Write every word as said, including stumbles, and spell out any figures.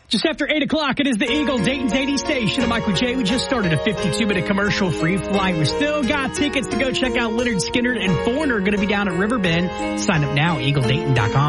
Just after eight o'clock, it is the Eagle Dayton's eighty station. I'm Michael J. We just started a fifty-two minute commercial free flight. We still got tickets to go check out Leonard Skinner and Foreigner going to be down at Riverbend. Sign up now, eagle dayton dot com.